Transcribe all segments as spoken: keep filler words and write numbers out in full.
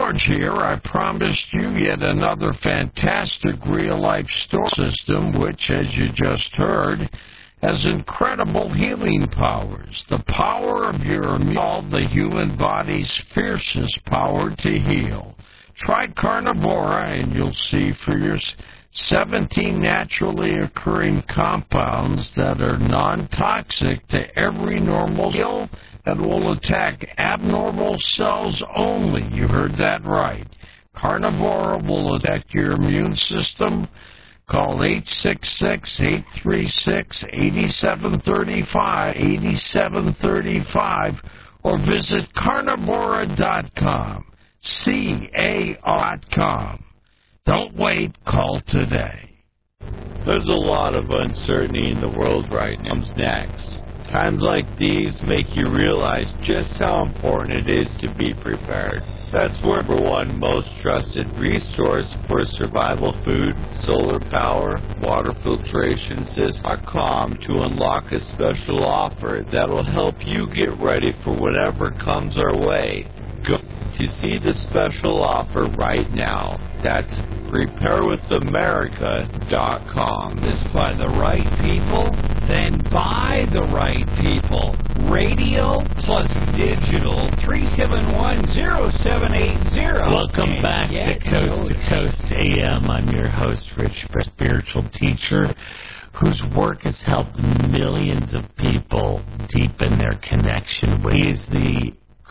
George here. I promised you yet another fantastic real-life store system, which, as you just heard, has incredible healing powers. The power of your immune, the human body's fiercest power to heal. Try Carnivora and you'll see for your seventeen naturally occurring compounds that are non-toxic to every normal cell and will attack abnormal cells only. You heard that right. Carnivora will attack your immune system. Call eight six six, eight three six, eight seven three five, eight seven three five, or visit carnivora dot com. C A R dot com. Don't wait, call today. There's a lot of uncertainty in the world right now. Comes next. Times like these make you realize just how important it is to be prepared. That's where number one most trusted resource for survival food, solar power, water filtration system dot com to unlock a special offer that will help you get ready for whatever comes our way. Go to see the special offer right now. That's prepare with america dot com. Is by the right people, then buy the right people. Radio plus digital, three seven one, zero seven eight zero. Welcome back to Coast to Coast A M. I'm your host, Rich, spiritual teacher, whose work has helped millions of people deepen their connection with. He is the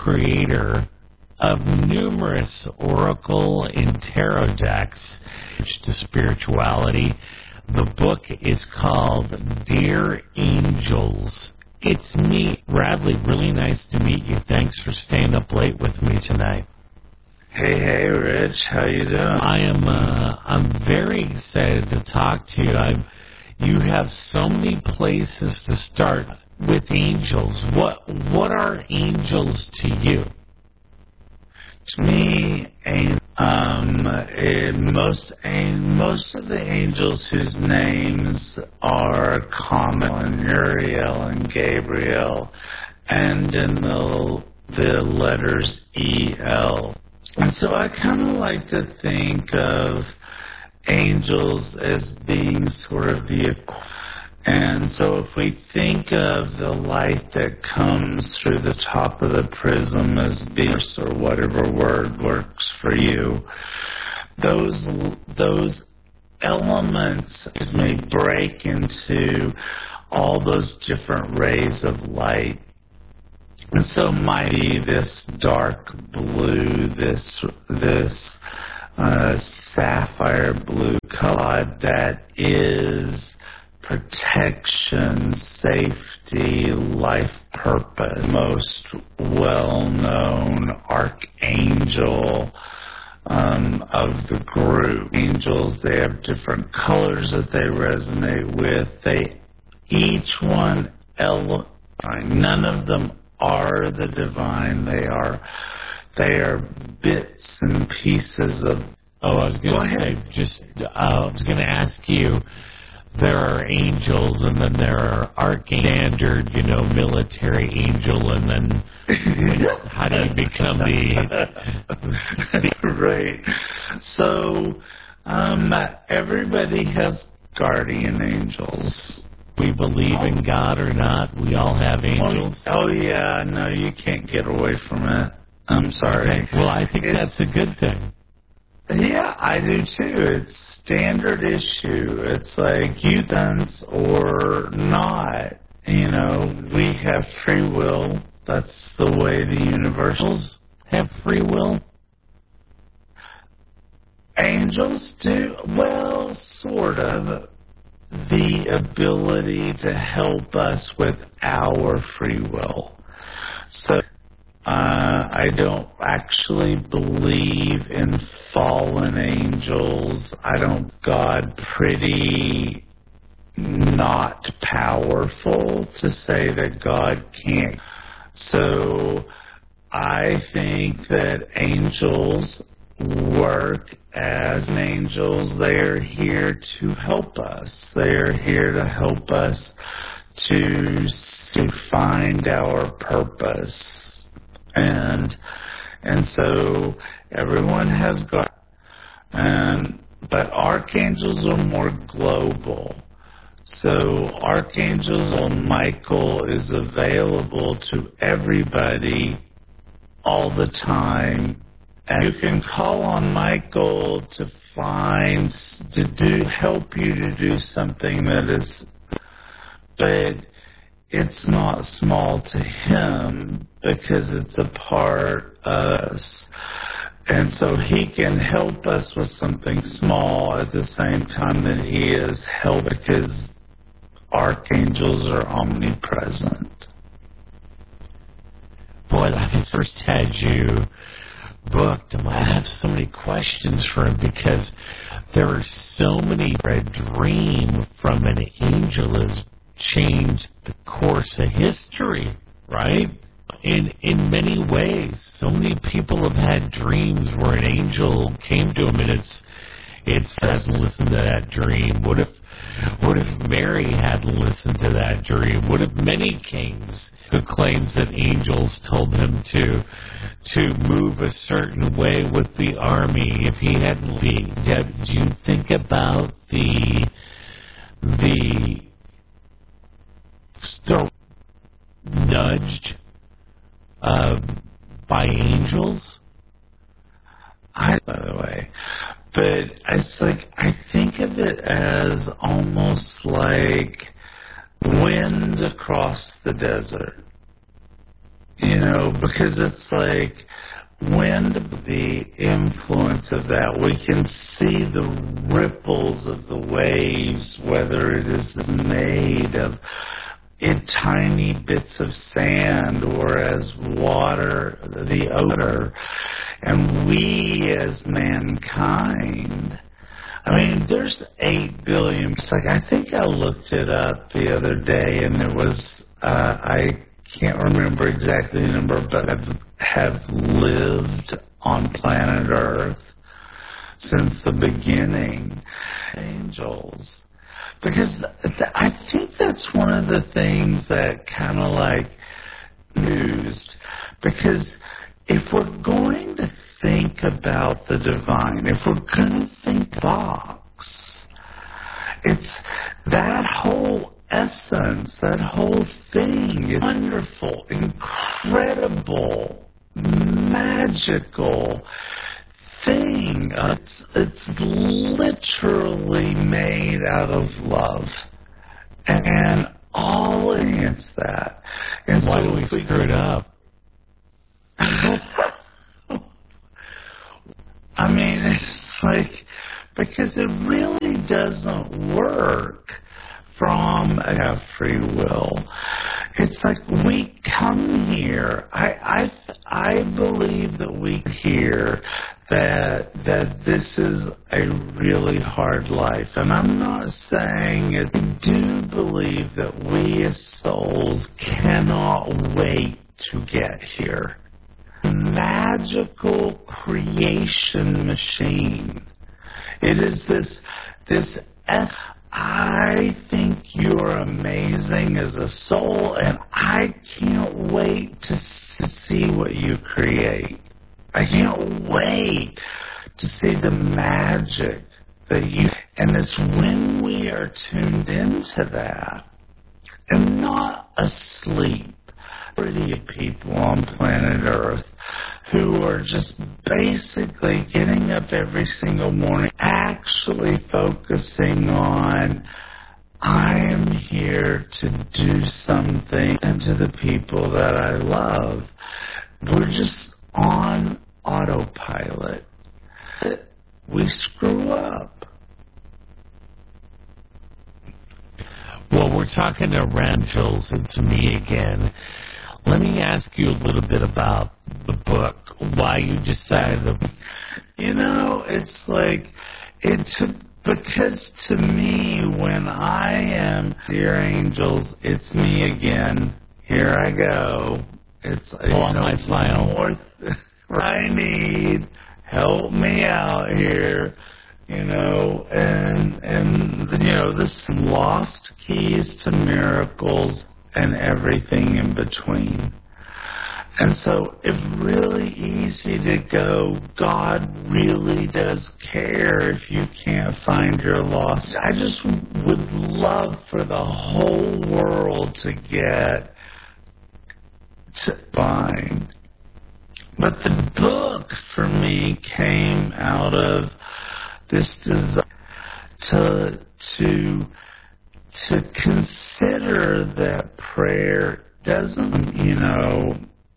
creator of numerous oracle and tarot decks to spirituality. The book is called Dear Angels. It's me, Bradley. Really nice to meet you. Thanks for staying up late with me tonight. Hey, hey, Rich. How you doing? I am. Uh, I'm very excited to talk to you. I'm. You have so many places to start with angels. What What are angels to you? To me, um, it, most most of the angels whose names are common, Uriel and Gabriel, and in the the letters E L. And so I kind of like to think of angels as being sort of the. And so if we think of the light that comes through the top of the prism as being, or whatever word works for you, those those elements may break into all those different rays of light. And so might be this dark blue, this this uh, sapphire blue color that is protection, safety, life purpose. Most well-known archangel um, of the group. Angels, they have different colors that they resonate with. They, each one, ele- none of them are the divine. They are, they are bits and pieces of. Oh, I was going to say, just uh, I was going to ask you. There are angels, and then there are archangel, you know, military angel, and then how do you become the... the right. So, um, everybody has guardian angels. We believe in God or not, we all have angels. Oh, oh yeah, no, you can't get away from it. I'm sorry. Okay. Well, I think it's, that's a good thing. Yeah, I do too. It's standard issue. It's like you dance or not. You know, we have free will. That's the way the universals have free will. Angels do, well, sort of. The ability to help us with our free will. So, Uh, I don't actually believe in fallen angels. I don't, God pretty not powerful to say that God can't. So I think that angels work as angels. They are here to help us. They are here to help us to, to find our purpose. And And so everyone has got, and but archangels are more global. So Archangel Michael is available to everybody all the time. And you can call on Michael to find, to do, help you to do something that is, but it's not small to him because it's a part of us. And so he can help us with something small at the same time that he is help, because archangels are omnipresent. Boy, I first had you booked, and I have so many questions for him because there are so many. A dream from an angel has changed the course of history, right? In in many ways, so many people have had dreams where an angel came to them, and it's it says, "Listen to that dream." What if what if Mary hadn't listened to that dream? What if many kings who claims that angels told him to to move a certain way with the army, if he hadn't been? Did you think about the the still nudged uh, by angels? I, by the way, but it's like, I think of it as almost like wind across the desert. You know, because it's like wind, the influence of that. We can see the ripples of the waves, whether it is made of in tiny bits of sand or as water, the odor. And we as mankind, I mean, there's eight billion. It's like, I think I looked it up the other day, and it was, uh, I can't remember exactly the number, but I have lived on planet Earth since the beginning. Angels. Because th- I think that's one of the things that kind of like used. Because if we're going to think about the divine, if we're going to think box, it's that whole essence, that whole thing is wonderful, incredible, magical thing. Uh, it's, it's literally made out of love. And all against that. And Why so do we if we screw it up? I mean, it's like, because it really doesn't work from a free will. It's like we come here. I I I believe that we hear that that this is a really hard life, and I'm not saying it. I do believe that we as souls cannot wait to get here. Magical creation machine. It is this this. I think you're amazing as a soul, and I can't wait to see what you create. I can't wait to see the magic that you... And it's when we are tuned into that and not asleep. Pretty people on planet Earth who are just basically getting up every single morning, actually focusing on, I am here to do something, and to the people that I love. We're just on autopilot. We screw up. Well, we're talking to Rangels. It's me again. Let me ask you a little bit about the book, why you decided to... You know, it's like, it took, because to me, when I am, dear angels, it's me again. Here I go. It's Pull on my file. More th- I need. Help me out here. You know, and, and, you know, this lost keys to miracles and everything in between. And so it's really easy to go, God really does care if you can't find your lost. I just would love for the whole world to get to find. But the book for me came out of this desire to, to, to consider that prayer doesn't, you know,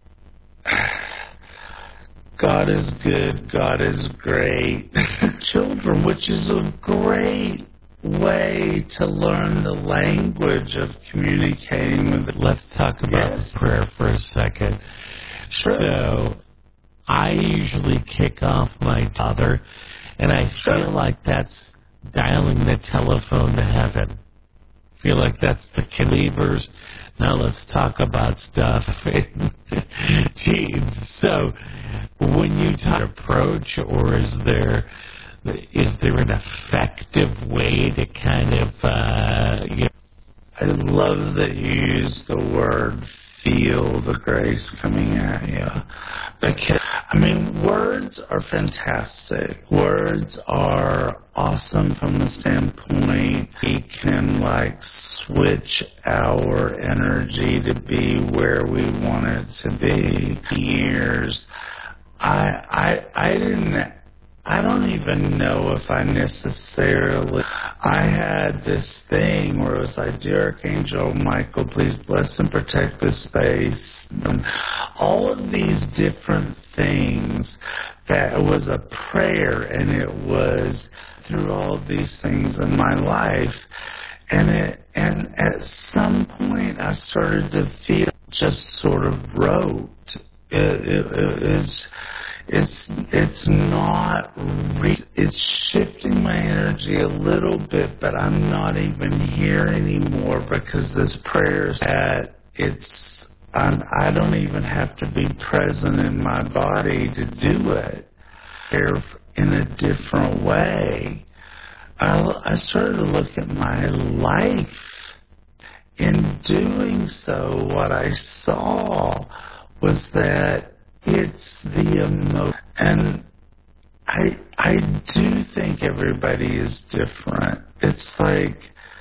God is good, God is great. Children, which is a great way to learn the language of communicating with. Let's talk about Yes. the prayer for a second. Sure. So, I usually kick off my father, and I Sure. feel like that's dialing the telephone to heaven. I feel like that's the believers. Now let's talk about stuff. Geez. So, when you talk approach, or is there is there an effective way to kind of uh, you know, I love that you use the word feel the grace coming at you. Because, I mean, words are fantastic. Words are awesome from the standpoint we can, like, switch our energy to be where we want it to be. Years, I, I, I didn't... I don't even know if I necessarily... I had this thing where it was like, dear Archangel Michael, please bless and protect this space. And all of these different things, that it was a prayer, and it was through all of these things in my life. And it, and at some point I started to feel just sort of wrote. It, it, it is... It's it's not, re- it's shifting my energy a little bit, but I'm not even here anymore because this prayer is that it's, I'm, I don't even have to be present in my body to do it. They're in a different way. I, I started to look at my life. In doing so, what I saw was that it's the emotion, and I I do think everybody is different. It's like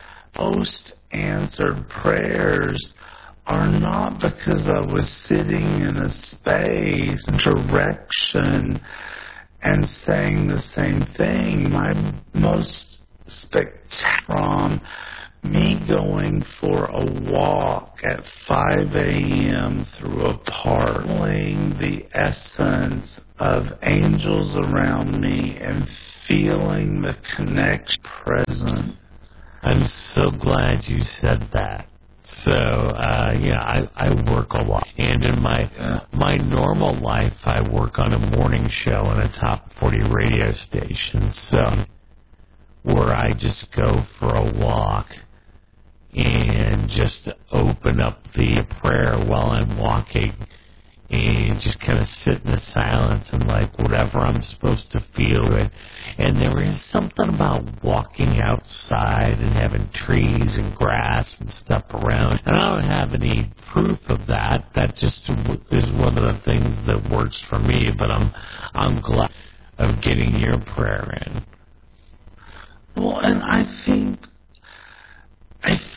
most answered prayers are not because I was sitting in a space, direction, and saying the same thing. My most spectacular from me going for a walk at five a.m. through a park, feeling the essence of angels around me and feeling the connection present. I'm so glad you said that. So, uh, yeah, I, I work a lot. And in my Yeah. my normal life, I work on a morning show on a top forty radio station. So, where I just go for a walk and just open up the prayer while I'm walking and just kind of sit in the silence and like whatever I'm supposed to feel it. And there is something about walking outside and having trees and grass and stuff around. And I don't have any proof of that. That just is one of the things that works for me. But I'm I'm glad of getting your prayer in. Well, and I think I think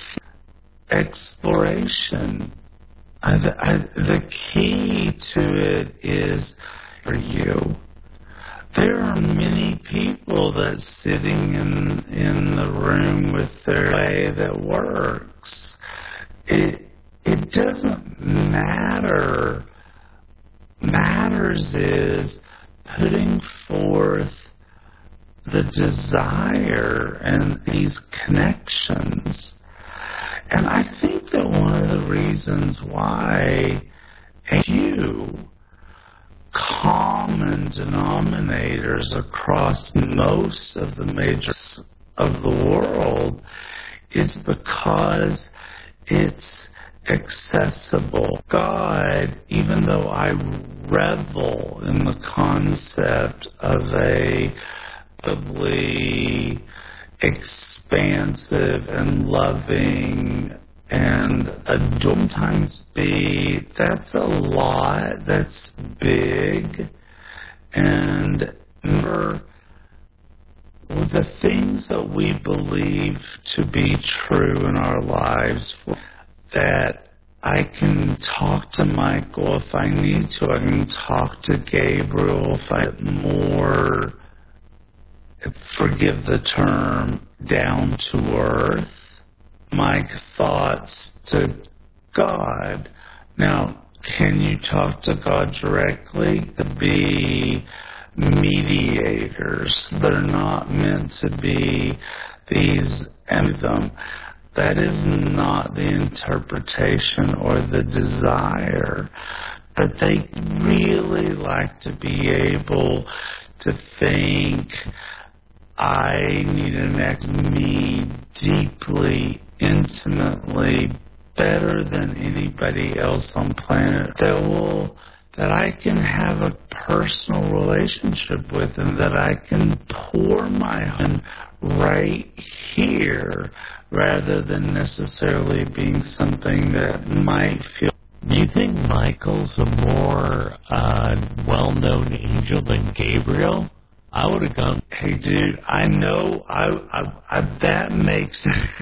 exploration. I, I, the key to it is for you. There are many people that sitting in in the room with their way that works. It it doesn't matter. Matters is putting forth the desire and these connections. And I think that one of the reasons why a few common denominators across most of the major of the world is because it's accessible. God, even though I revel in the concept of a probably expansive and loving And a sometimes be, that's a lot, that's big. And remember, the things that we believe to be true in our lives, that I can talk to Michael if I need to, I can talk to Gabriel if I get more, forgive the term, down to earth, my thoughts to God. Now, can you talk to God directly? To be mediators. They're not meant to be these and them. That is not the interpretation or the desire. But they really like to be able to think, I need an ex me deeply, intimately, better than anybody else on planet that will, that I can have a personal relationship with, and that I can pour my heart right here rather than necessarily being something that might feel. Do you think Michael's a more uh, well-known angel than Gabriel? I would have gone, hey, dude, I know, I, I, I that makes,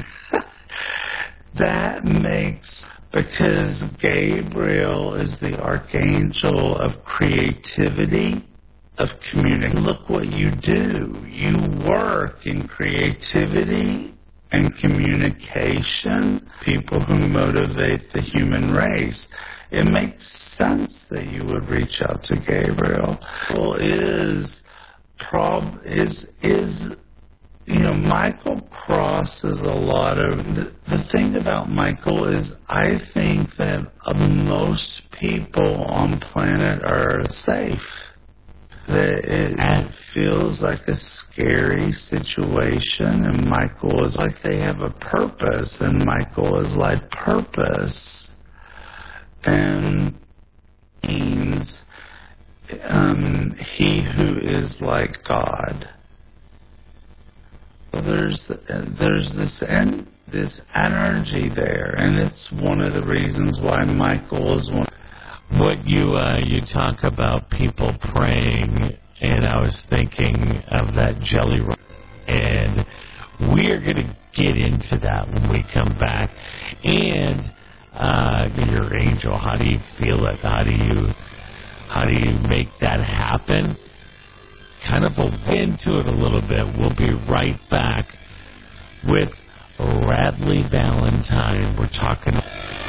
that makes, because Gabriel is the archangel of creativity, of communication. Look what you do. You work in creativity and communication, people who motivate the human race. It makes sense that you would reach out to Gabriel. Well, is prob is is you know, Michael crosses a lot of the, the thing about Michael is I think that uh, most people on planet are safe. That it, it feels like a scary situation, and Michael is like they have a purpose, and Michael is like purpose, and means um, he who is like God. So there's there's this en- this energy there, and it's one of the reasons why Michael is one. What you uh, you talk about people praying, and I was thinking of that jelly roll, and we are going to get into that when we come back. And uh, your angel, how do you feel it? How do you how do you make that happen? Kind of a into it a little bit. We'll be right back with Radley Valentine. We're talking.